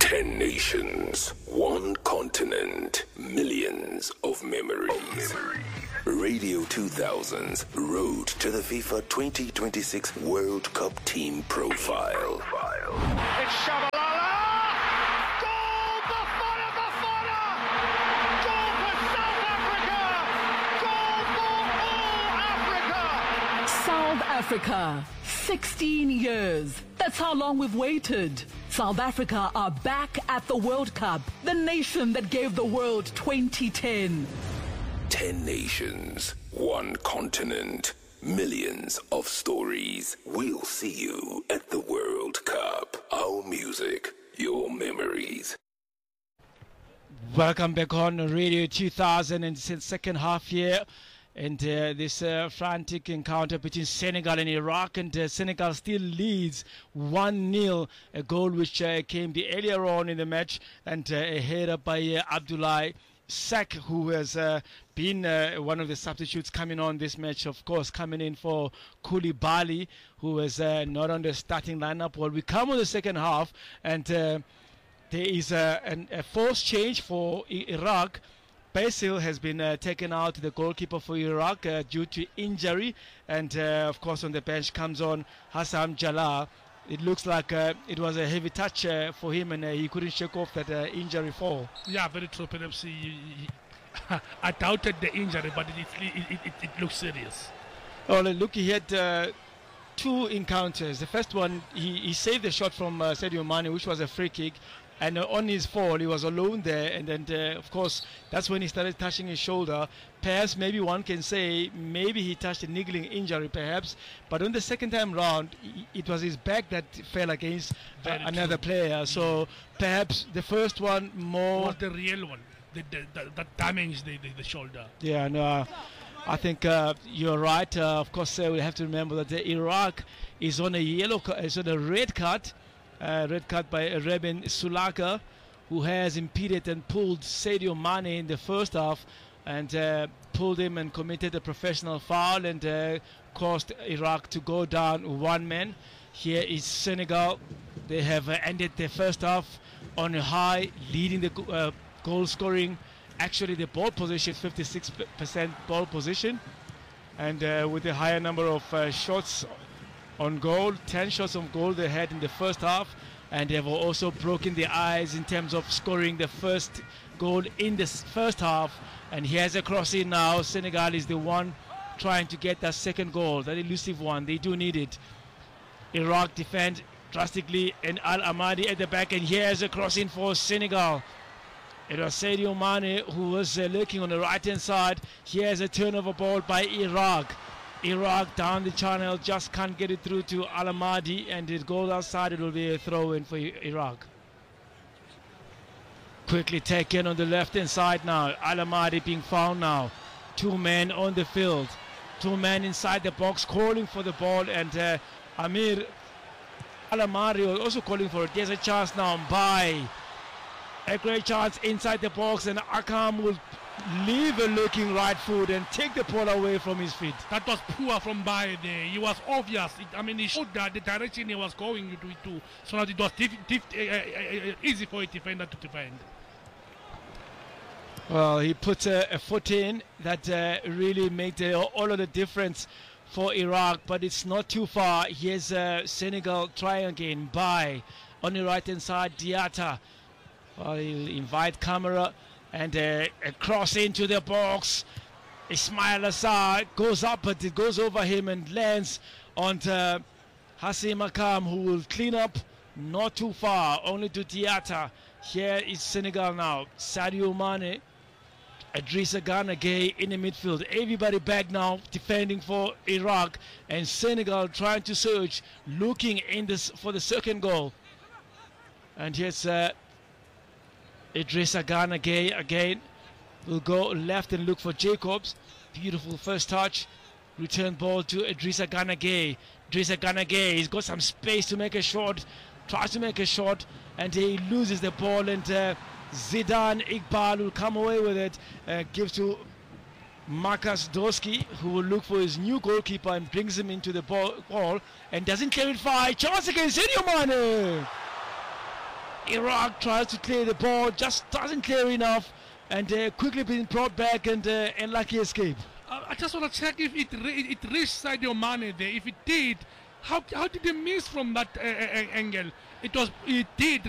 10 nations, one continent, millions of memories. Radio 2000's Road to the FIFA 2026 World Cup Team Profile. It's Shabalala! Goal! Bafana! Bafana! Goal for South Africa! Goal for all Africa! South Africa, 16 years. That's how long we've waited. South Africa are back at the World Cup, the nation that gave the world 2010. 10 nations, one continent, millions of stories. We'll see you at the World Cup. Our music, your memories. Welcome back on Radio 2000 and second half here. And this frantic encounter between Senegal and Iraq, and Senegal still leads 1-0, a goal which came earlier on in the match, and a header by Abdoulaye Seck, who has been one of the substitutes coming on this match, of course, coming in for Koulibaly, who was not on the starting lineup. Well, we come on the second half, and there is a forced change for Iraq. Basil has been taken out, the goalkeeper for Iraq, due to injury, and of course on the bench comes on Hassam Jalal. It looks like it was a heavy touch for him, and he couldn't shake off that injury fall. Yeah, very true. Perhaps I doubted the injury, but it looks serious. Oh, look, he had two encounters. The first one, he saved the shot from Sadio Mane, which was a free kick. And on his fall, he was alone there. And then, of course, that's when he started touching his shoulder. Perhaps maybe one can say maybe he touched a niggling injury, perhaps. But on the second time round, it was his back that fell against another player. So perhaps the first one more... was the real one that damaged the shoulder. Yeah, no, I think you're right. Of course, we have to remember that Iraq is on a red card. Red card by Reben Sulaka, who has impeded and pulled Sadio Mane in the first half, and pulled him and committed a professional foul, and caused Iraq to go down one man. Here is Senegal. They have ended the first half on a high, leading the goal scoring. Actually, the ball position, 56% ball position, and with a higher number of shots on goal, 10 shots on goal they had in the first half, and they've also broken the eyes in terms of scoring the first goal in the first half. And here's a cross in now. Senegal is the one trying to get that second goal, that elusive one. They do need it. Iraq defend drastically, and Al Amadi at the back, and here's a cross in for Senegal. It was Sadio Mane who was lurking on the right hand side. Here's a turnover ball by Iraq. Iraq down the channel, just can't get it through to Al Amadi, and it goes outside. It will be a throw in for Iraq. Quickly taken on the left hand side now. Al Amadi being found now. Two men on the field, two men inside the box calling for the ball, and Amir Al Amadi was also calling for it. There's a chance now by a great chance inside the box, and Akam will leave a looking right foot and take the ball away from his feet. That was poor from Baye there. He was obvious. He showed that the direction he was going to, so that it was easy for a defender to defend. Well, he put a foot in that really made all of the difference for Iraq, but it's not too far. Here's Senegal trying again. Baye on the right hand side, Diatta. Well, he'll invite camera. And a cross into the box. Ismail Assar goes up, but it goes over him and lands onto Hassim Akam, who will clean up not too far, only to Diatta. Here is Senegal now. Sadio Mane, Idrissa Gana Gueye in the midfield. Everybody back now defending for Iraq, and Senegal trying to surge, looking in this for the second goal. And here's Idrissa Gana Gueye again will go left and look for Jacobs. Beautiful first touch. Return ball to Idrissa Gana Gueye. Idrissa Gana Gueye, he's got some space to make a shot. Tries to make a shot, and he loses the ball, and Zidane Iqbal will come away with it. Gives to Marcus Doski, who will look for his new goalkeeper and brings him into the ball and doesn't clear it far. Chance against Sadio Mane. Iraq tries to clear the ball, just doesn't clear enough, and quickly being brought back and lucky escape. I just want to check if it reached Sadio Mane there. If it did, how did he miss from that angle? It did